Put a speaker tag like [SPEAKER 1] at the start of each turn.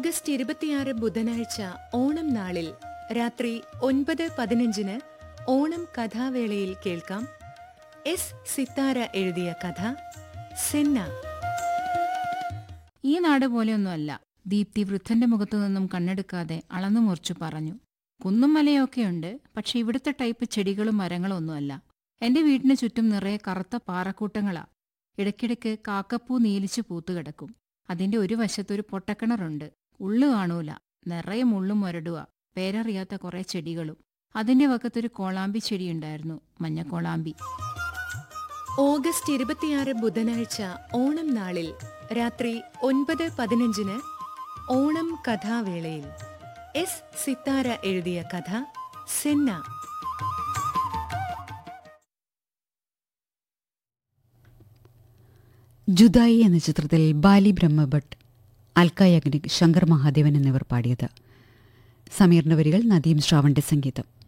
[SPEAKER 1] August 26 ബുധനാഴ്ച ഓണം നാളിൽ രാത്രി 9:15 ഓണം കഥാവേളയിൽ കേൾക്കാം എസ് സിത്താര എഴുതിയ കഥ സെന്ന.
[SPEAKER 2] ഈ നാട് പോലെയൊന്നുമല്ല. ദീപ്തി വൃദ്ധന്റെ മുഖത്തു നിന്നും കണ്ണെടുക്കാതെ അളന്നു മുറിച്ചു പറഞ്ഞു. കുന്നും മലയൊക്കെയുണ്ട്, പക്ഷെ ഇവിടുത്തെ ടൈപ്പ് ചെടികളും മരങ്ങളും ഒന്നുമല്ല. എന്റെ വീടിന് ചുറ്റും നിറയെ കറുത്ത പാറക്കൂട്ടങ്ങളാ. ഇടയ്ക്കിടയ്ക്ക് കാക്കപ്പൂ നീലിച്ചു പൂത്തുകിടക്കും. അതിന്റെ ഒരു വശത്തൊരു പൊട്ടക്കിണറുണ്ട്. ഉള്ളു കാണൂല, നിറയെ മുള്ളും മുരടുക, പേരറിയാത്ത കുറെ ചെടികളും. അതിന്റെ വക്കത്തൊരു കോളാമ്പി ചെടിയുണ്ടായിരുന്നു, മഞ്ഞക്കോളാമ്പി.
[SPEAKER 1] ഓഗസ്റ്റ് 26 ബുധനാഴ്ച ഓണം നാളിൽ രാത്രി 9:15 ഓണം കഥാവേളയിൽ എസ് സിത്താര എഴുതിയ കഥ സെന്ന.
[SPEAKER 3] ജുദായി എന്ന ചിത്രത്തിൽ ബാലി ബ്രഹ്മഭട്ട്, അൽക്ക യാഗ്നിക്, ശങ്കർ മഹാദേവൻ എന്നിവർ പാടിയത്. സമീറിന്റെ വരികൾ, നദീം ശ്രാവണിന്റെ സംഗീതം.